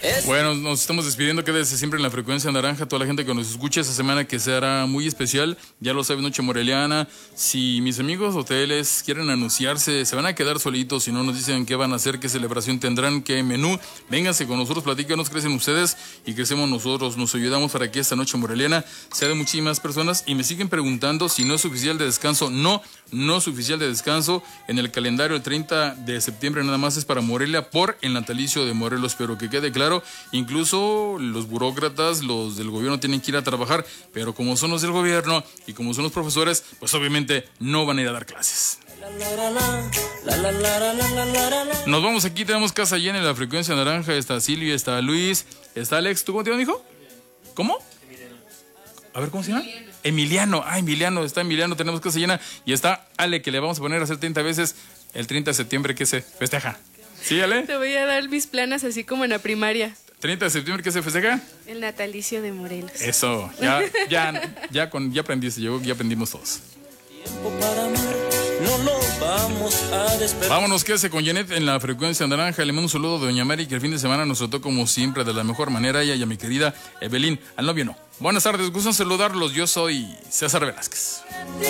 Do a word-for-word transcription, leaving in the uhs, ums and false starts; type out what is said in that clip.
Bueno, nos estamos despidiendo. Quédese siempre en la frecuencia naranja. Toda la gente que nos escucha esta semana, que será muy especial. Ya lo sabe, Noche Moreliana. Si mis amigos hoteles quieren anunciarse, se van a quedar solitos. Si no nos dicen qué van a hacer, qué celebración tendrán, qué menú, vénganse con nosotros, platícanos, crecen ustedes y crecemos nosotros. Nos ayudamos para que esta Noche Moreliana sea de muchísimas personas. Y me siguen preguntando si no es oficial de descanso. No, no es oficial de descanso. En el calendario el treinta de septiembre nada más es para Morelia por el natalicio de Morelos. Pero que quede claro, incluso los burócratas, los del gobierno tienen que ir a trabajar, pero como son los del gobierno y como son los profesores, pues obviamente no van a ir a dar clases. Nos vamos aquí, tenemos casa llena en la frecuencia naranja. Está Silvia, está Luis, está Alex. ¿Tú cómo te llamas, hijo? ¿Cómo? A ver, ¿cómo se llama? Emiliano. Emiliano, ah, Emiliano, está Emiliano, tenemos casa llena. Y está Ale, que le vamos a poner a hacer treinta veces el treinta de septiembre, que se festeja. ¿Sí, Ale? Te voy a dar mis planas así como en la primaria. ¿treinta de septiembre qué se festeja? El natalicio de Morelos. Eso, ya, ya, ya, con, ya aprendiste, yo, ya aprendimos todos. No lo vamos a despertar. Vámonos, quédese con Janet en la frecuencia naranja. Le mando un saludo a Doña Mari, que el fin de semana nos trató como siempre de la mejor manera. Ella y a mi querida Evelyn, al novio no. Buenas tardes, gusto en saludarlos. Yo soy César Velázquez.